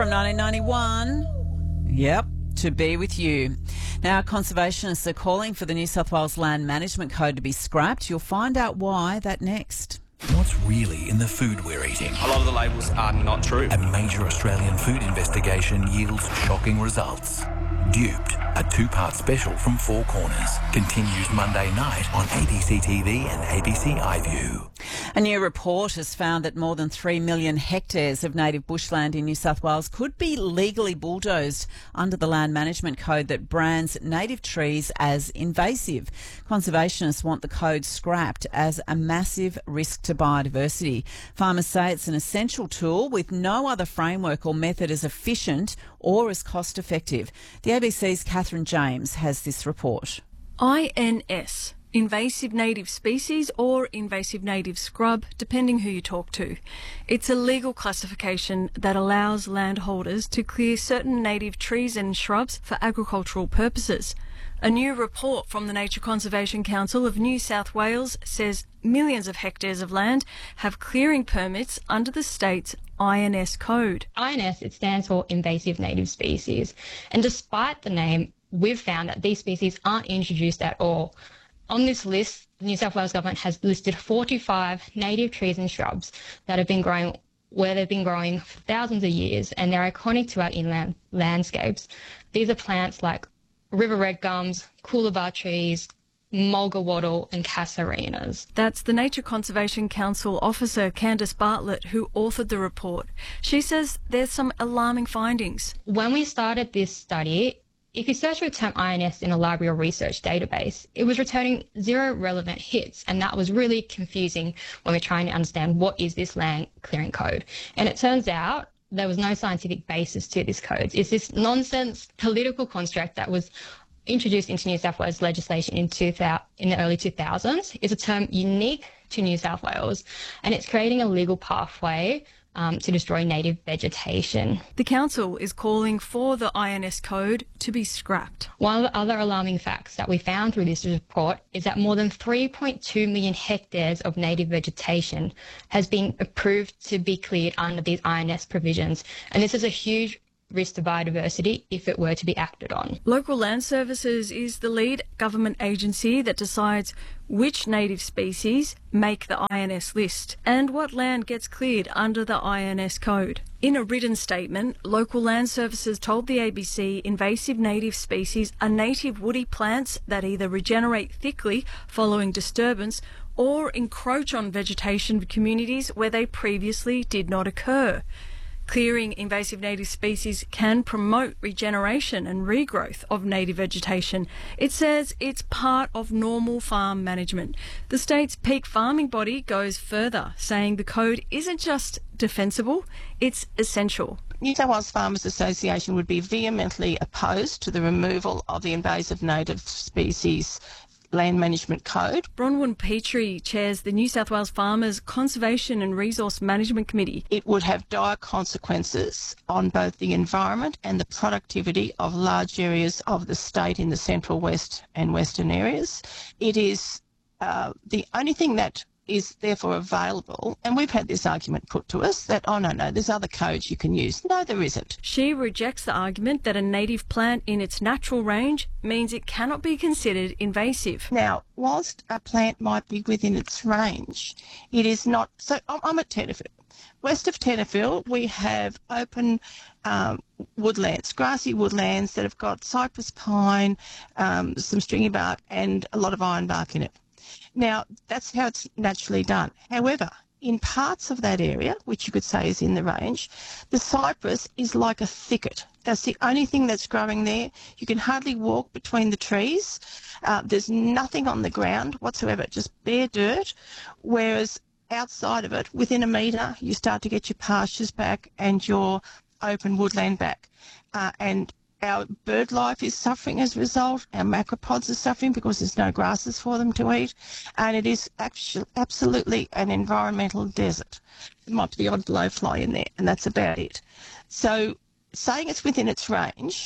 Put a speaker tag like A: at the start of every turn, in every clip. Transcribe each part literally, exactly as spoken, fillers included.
A: From nineteen ninety-one, yep, to be with you. Now, conservationists are calling for the New South Wales Land Management Code to be scrapped. You'll find out why that next.
B: What's really in the food we're eating?
C: A lot of the labels are not true.
B: A major Australian food investigation yields shocking results. Duped, a two-part special from Four Corners, continues Monday night on A B C T V and A B C iView.
A: A new report has found that more than three million hectares of native bushland in New South Wales could be legally bulldozed under the Land Management Code that brands native trees as invasive. Conservationists want the code scrapped as a massive risk to biodiversity. Farmers say it's an essential tool with no other framework or method as efficient or as cost effective. The A B C's Catherine James has this report.
D: I N S. Invasive native species or invasive native scrub, depending who you talk to. It's a legal classification that allows landholders to clear certain native trees and shrubs for agricultural purposes. A new report from the Nature Conservation Council of New South Wales says millions of hectares of land have clearing permits under the state's I N S code.
E: I N S, it stands for Invasive Native Species. And despite the name, we've found that these species aren't introduced at all. On this list, the New South Wales Government has listed forty-five native trees and shrubs that have been growing where they've been growing for thousands of years, and they're iconic to our inland landscapes. These are plants like river red gums, coolabah trees, mulga wattle and casuarinas.
D: That's the Nature Conservation Council officer Candice Bartlett who authored the report. She says there's some alarming findings.
E: When we started this study, if you search for the term I N S in a library or research database, it was returning zero relevant hits, and that was really confusing when we're trying to understand what is this land clearing code. And it turns out there was no scientific basis to this code. It's this nonsense political construct that was introduced into New South Wales legislation in, two thousand, in the early two thousands. It's a term unique to New South Wales, and it's creating a legal pathway Um, to destroy native vegetation.
D: The council is calling for the I N S code to be scrapped.
E: One of the other alarming facts that we found through this report is that more than three point two million hectares of native vegetation has been approved to be cleared under these I N S provisions, and this is a huge risk to biodiversity if it were to be acted on.
D: Local Land Services is the lead government agency that decides which native species make the I N S list and what land gets cleared under the I N S code. In a written statement, Local Land Services told the A B C invasive native species are native woody plants that either regenerate thickly following disturbance or encroach on vegetation communities where they previously did not occur. Clearing invasive native species can promote regeneration and regrowth of native vegetation. It says it's part of normal farm management. The state's peak farming body goes further, saying the code isn't just defensible, it's essential.
F: New South Wales Farmers Association would be vehemently opposed to the removal of the invasive native species Land Management Code.
D: Bronwyn Petrie chairs the New South Wales Farmers Conservation and Resource Management Committee.
F: It would have dire consequences on both the environment and the productivity of large areas of the state in the central west and western areas. It is uh, the only thing that is therefore available, and we've had this argument put to us that, oh, no, no, there's other codes you can use. No, there isn't.
D: She rejects the argument that a native plant in its natural range means it cannot be considered invasive.
F: Now, whilst a plant might be within its range, it is not. So I'm at Tenterfield. West of Tenterfield, we have open um, woodlands, grassy woodlands that have got cypress pine, um, some stringy bark and a lot of ironbark in it. Now, that's how it's naturally done. However, in parts of that area, which you could say is in the range, the cypress is like a thicket. That's the only thing that's growing there. You can hardly walk between the trees. Uh, there's nothing on the ground whatsoever, just bare dirt, whereas outside of it, within a metre, you start to get your pastures back and your open woodland back. Uh, and our bird life is suffering as a result. Our macropods are suffering because there's no grasses for them to eat. And it is actually absolutely an environmental desert. There might be the odd blowfly in there, and that's about it. So saying it's within its range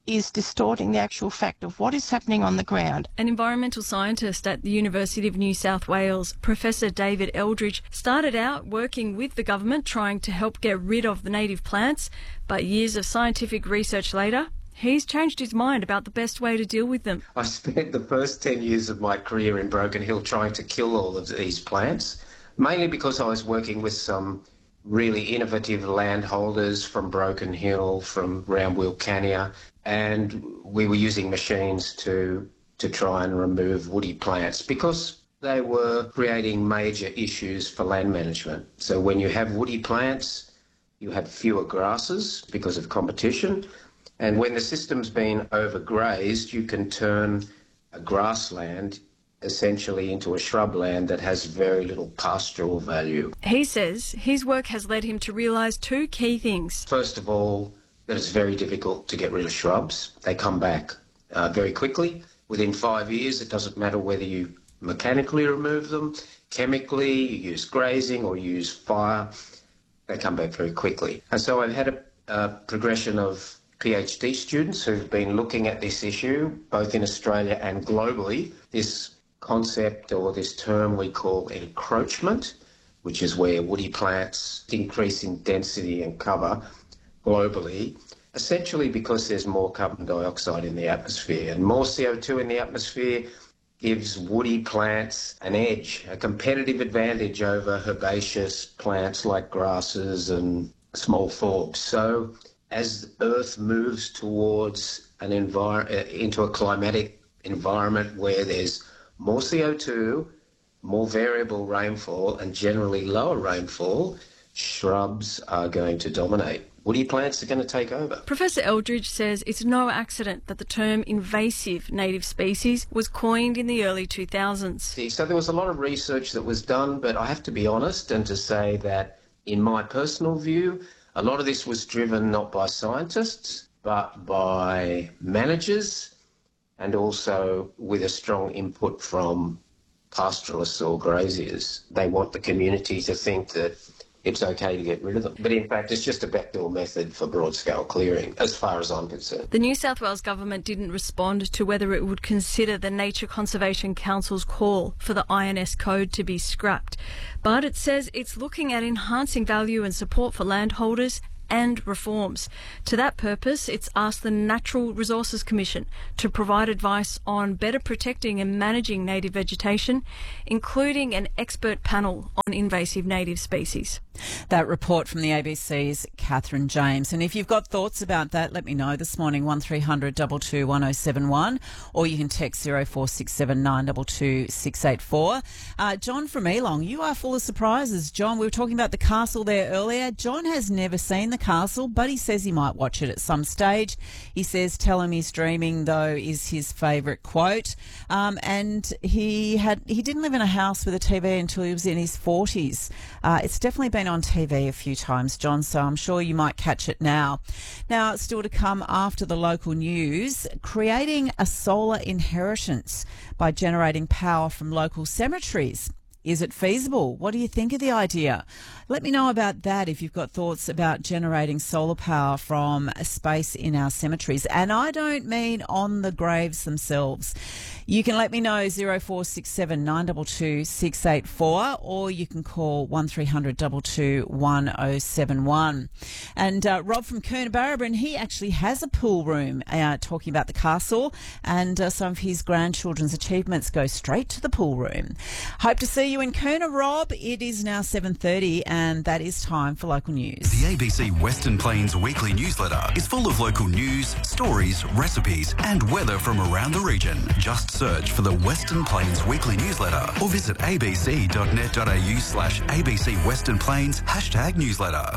F: is distorting the actual fact of what is happening on the ground.
D: An environmental scientist at the University of New South Wales, Professor David Eldridge, started out working with the government trying to help get rid of the native plants, but years of scientific research later, he's changed his mind about the best way to deal with them.
G: I spent the first ten years of my career in Broken Hill trying to kill all of these plants, mainly because I was working with some really innovative landholders from Broken Hill, from around Wilcannia, and we were using machines to to try and remove woody plants because they were creating major issues for land management. So when you have woody plants, you have fewer grasses because of competition, and when the system's been overgrazed, you can turn a grassland essentially into a shrubland that has very little pastoral value.
D: He says his work has led him to realise two key things.
G: First of all, that it's very difficult to get rid of shrubs. They come back uh, very quickly. Within five years, it doesn't matter whether you mechanically remove them, chemically, you use grazing or use fire, they come back very quickly. And so I've had a, a progression of PhD students who've been looking at this issue, both in Australia and globally, this concept or this term we call encroachment, which is where woody plants increase in density and cover globally, essentially because there's more carbon dioxide in the atmosphere, and more C O two in the atmosphere gives woody plants an edge, a competitive advantage over herbaceous plants like grasses and small forbs. So as Earth moves towards an envir- into a climatic environment where there's more C O two, more variable rainfall and generally lower rainfall, shrubs are going to dominate. Woody plants are going to take over.
D: Professor Eldridge says it's no accident that the term invasive native species was coined in the early two thousands.
G: So there was a lot of research that was done, but I have to be honest and to say that in my personal view, a lot of this was driven not by scientists, but by managers and also with a strong input from pastoralists or graziers. They want the community to think that it's okay to get rid of them. But in fact, it's just a backdoor method for broad-scale clearing, as far as I'm concerned.
D: The New South Wales government didn't respond to whether it would consider the Nature Conservation Council's call for the I N S code to be scrapped. But it says it's looking at enhancing value and support for landholders and reforms. To that purpose, it's asked the Natural Resources Commission to provide advice on better protecting and managing native vegetation, including an expert panel on invasive native species.
A: That report from the A B C's Catherine James. And if you've got thoughts about that, let me know this morning, one three hundred two two one oh seven one, or you can text zero four six seven nine two two six eight four. Uh, John from Elong, you are full of surprises. John, we were talking about the castle there earlier. John has never seen the castle, but he says he might watch it at some stage. He says, "Tell him he's dreaming," though, is his favourite quote. Um, and he had he didn't live in a house with a T V until he was in his forties. Uh, it's definitely been on T V a few times, John, so I'm sure you might catch it now. Now, still to come after the local news, creating a solar inheritance by generating power from local cemeteries. Is it feasible? What do you think of the idea? Let me know about that if you've got thoughts about generating solar power from a space in our cemeteries. And I don't mean on the graves themselves. You can let me know zero four six seven nine two two six eight four, or you can call one three hundred two two one oh seven one. And uh, Rob from Coonabarabran, he actually has a pool room, uh, talking about the castle, and uh, some of his grandchildren's achievements go straight to the pool room. Hope to see you in Coona, Rob. It is now seven thirty, and that is time for local news.
H: The A B C Western Plains weekly newsletter is full of local news, stories, recipes and weather from around the region. Just search for the Western Plains weekly newsletter or visit abc.net.au slash ABC Western Plains hashtag newsletter.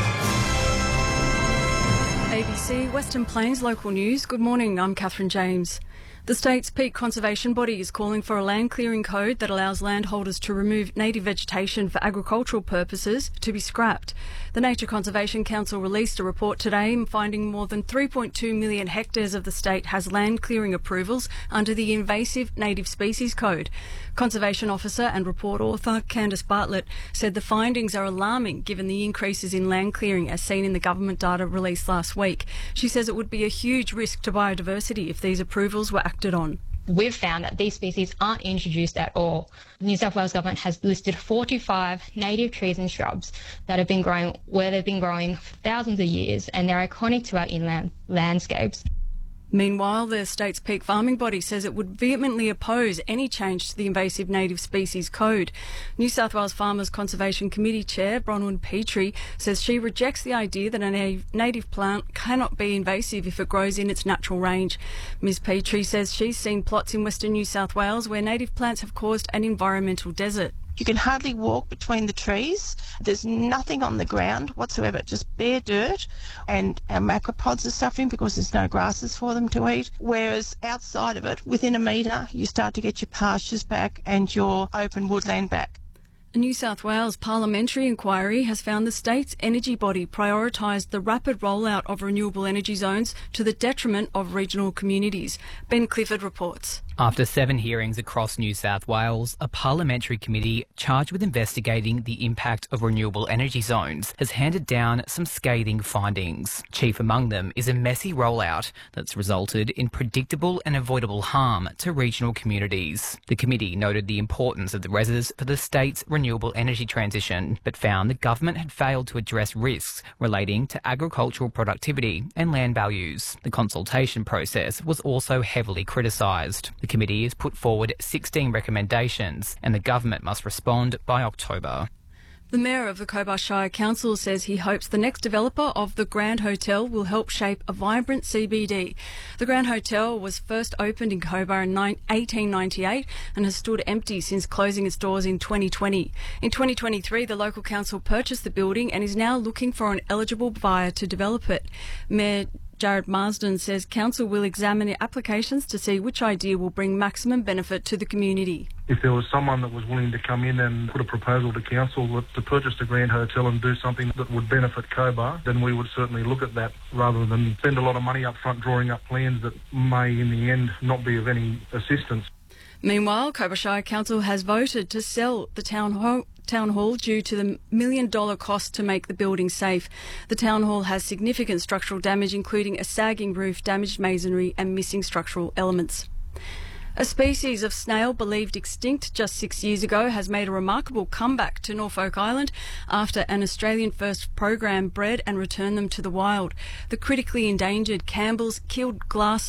D: A B C Western Plains local news. Good morning, I'm Catherine James. The state's peak conservation body is calling for a land clearing code that allows landholders to remove native vegetation for agricultural purposes to be scrapped. The Nature Conservation Council released a report today finding more than three point two million hectares of the state has land clearing approvals under the Invasive Native Species Code. Conservation Officer and report author Candice Bartlett said the findings are alarming given the increases in land clearing as seen in the government data released last week. She says it would be a huge risk to biodiversity if these approvals were acted on.
E: We've found that these species aren't introduced at all. The New South Wales Government has listed forty-five native trees and shrubs that have been growing where they've been growing for thousands of years, and they're iconic to our inland landscapes.
D: Meanwhile, the state's peak farming body says it would vehemently oppose any change to the Invasive Native Species Code. New South Wales Farmers Conservation Committee Chair Bronwyn Petrie says she rejects the idea that a native plant cannot be invasive if it grows in its natural range. Ms Petrie says she's seen plots in Western New South Wales where native plants have caused an environmental desert.
F: You can hardly walk between the trees. There's nothing on the ground whatsoever, just bare dirt, and our macropods are suffering because there's no grasses for them to eat. Whereas outside of it, within a metre, you start to get your pastures back and your open woodland back.
D: A New South Wales parliamentary inquiry has found the state's energy body prioritised the rapid rollout of renewable energy zones to the detriment of regional communities. Ben Clifford reports.
I: After seven hearings across New South Wales, a parliamentary committee charged with investigating the impact of renewable energy zones has handed down some scathing findings. Chief among them is a messy rollout that's resulted in predictable and avoidable harm to regional communities. The committee noted the importance of the R E Ss for the state's renewable energy transition, but found the government had failed to address risks relating to agricultural productivity and land values. The consultation process was also heavily criticised. The committee has put forward sixteen recommendations and the government must respond by October.
D: The Mayor of the Cobar Shire Council says he hopes the next developer of the Grand Hotel will help shape a vibrant C B D. The Grand Hotel was first opened in Cobar in eighteen ninety-eight and has stood empty since closing its doors in twenty twenty. In twenty twenty-three, the local council purchased the building and is now looking for an eligible buyer to develop it. Mayor Jared Marsden says council will examine applications to see which idea will bring maximum benefit to the community.
J: If there was someone that was willing to come in and put a proposal to council to purchase the Grand Hotel and do something that would benefit Cobar, then we would certainly look at that rather than spend a lot of money up front drawing up plans that may in the end not be of any assistance.
D: Meanwhile, Cobar Shire Council has voted to sell the town hall Town Hall due to the million dollar cost to make the building safe. The Town Hall has significant structural damage, including a sagging roof, damaged masonry and missing structural elements. A species of snail believed extinct just six years ago has made a remarkable comeback to Norfolk Island after an Australian First program bred and returned them to the wild. The critically endangered Campbell's keeled glass